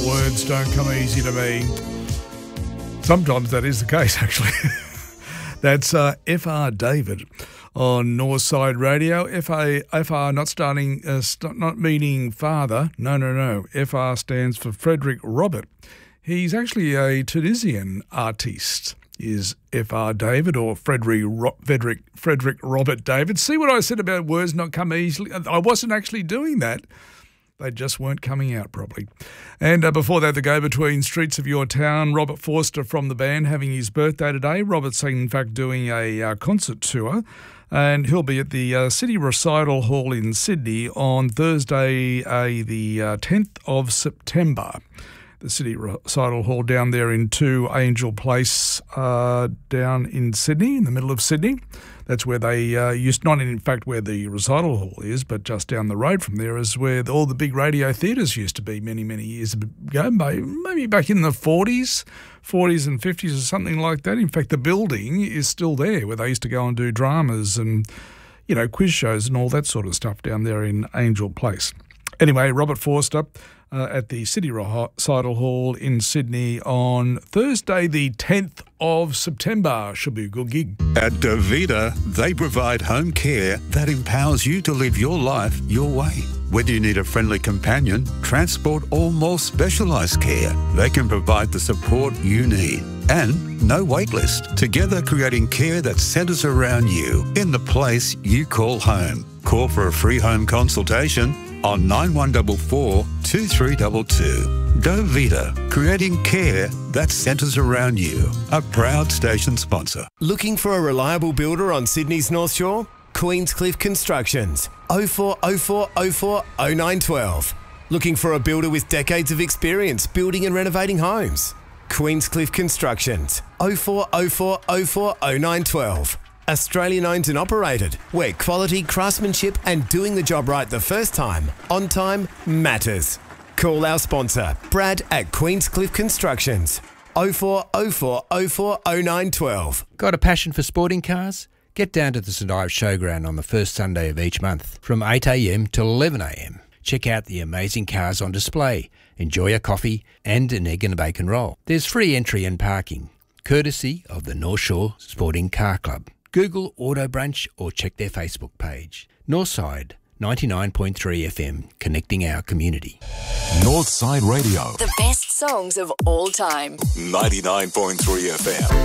Words don't come easy to me. Sometimes that is the case, actually. That's F.R. David on Northside Radio. F.R. not meaning father. No. F.R. stands for Frederick Robert. He's actually a Tunisian artiste. Is F.R. David or Frederick Robert David. See what I said about words not come easily? I wasn't actually doing that. They just weren't coming out properly. And before that, the go-between Streets of Your Town, Robert Forster from the band having his birthday today. Robert's in fact doing a concert tour, and he'll be at the City Recital Hall in Sydney on Thursday, the 10th of September. The City Recital Hall down there in 2 Angel Place down in Sydney, in the middle of Sydney. That's where they used, not in fact where the recital hall is, but just down the road from there is where all the big radio theatres used to be many, many years ago, maybe back in the 40s and 50s or something like that. In fact, the building is still there where they used to go and do dramas and, quiz shows and all that sort of stuff down there in Angel Place. Anyway, Robert Forster at the City Recital Hall in Sydney on Thursday, the 10th of September. Should be a good gig. At Davita, they provide home care that empowers you to live your life your way. Whether you need a friendly companion, transport, or more specialised care, they can provide the support you need. And no wait list. Together creating care that centres around you in the place you call home. Call for a free home consultation on 9144 2322. Davita, creating care that centres around you. A proud station sponsor. Looking for a reliable builder on Sydney's North Shore? Queenscliff Constructions. 0404 04 0912. Looking for a builder with decades of experience building and renovating homes? Queenscliff Constructions. 0404 04 0912. Australian owned and operated, where quality, craftsmanship and doing the job right the first time, on time, matters. Call our sponsor, Brad at Queenscliff Constructions. 0404 04 0912. Got a passion for sporting cars? Get down to the St Ives Showground on the first Sunday of each month from 8 a.m. till 11 a.m. Check out the amazing cars on display, enjoy a coffee and an egg and a bacon roll. There's free entry and parking, courtesy of the North Shore Sporting Car Club. Google Auto Brunch or check their Facebook page. Northside 99.3 FM, connecting our community. Northside Radio. The best songs of all time. 99.3 FM.